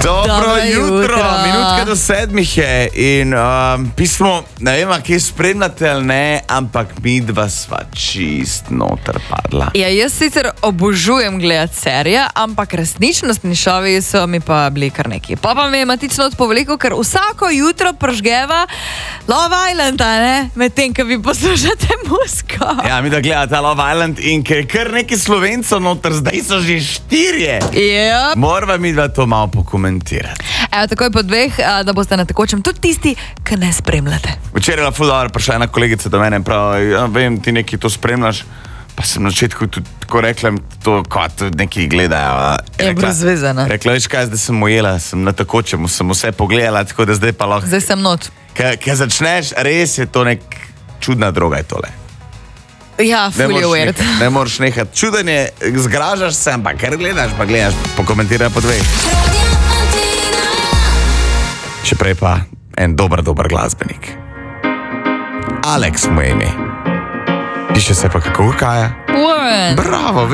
Dobro jutro, minutka do 7 je in pismo, ne vem, kje spremljate ali ne, ampak mi dva sva čist noter padla. Ja, jaz sicer obožujem gledati serije, ampak resničnostni šovi so mi pa bili kar neki. Pa mi je matično odpoveliko, ker vsako jutro pržgeva Love Island, ne? Medtem, ko vi poslušate muziko. Ja, mi da gledate Love Island in ker je kar neki Slovencev noter, zdaj so že 4. Yep. Morava mi dva to malo pokomentirati. Evo, takoj po 2, da boste na tekočem tudi tisti, ki ne spremljate. Včeraj je ful dobro prišla ena kolegica do mene in pravi, ja, vem, ti nekaj to spremljaš. Pa sem na začetku tudi tako rekla, to kot neki gledajo. Je brezvezana. Rekla, veš kaj, zdaj sem ujela, sem na tekočem, sem vse pogledala, tako da zdaj pa lahko. Zdaj sem not. Kaj začneš, res je to nek čudna droga je tole. Ja, ful je weird. Ne moreš nehati. Čudanje, zgražaš se, ampak ker gledaš, pokomentiraj po 2. Še prej pa en dober glasbenik. Alex mu je ime. Piše se pa kako kaja. Warren. Bravo,